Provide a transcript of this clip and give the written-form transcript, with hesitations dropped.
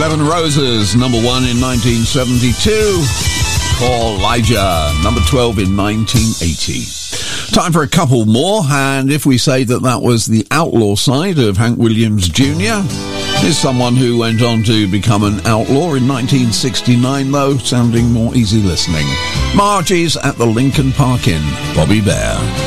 Seven Roses, number 1 in 1972. Paul Elijah, number 12 in 1980. Time for a couple more, and if we say that was the outlaw side of Hank Williams Jr., here's someone who went on to become an outlaw in 1969, though sounding more easy listening. Margie's at the Lincoln Park Inn, Bobby Bear.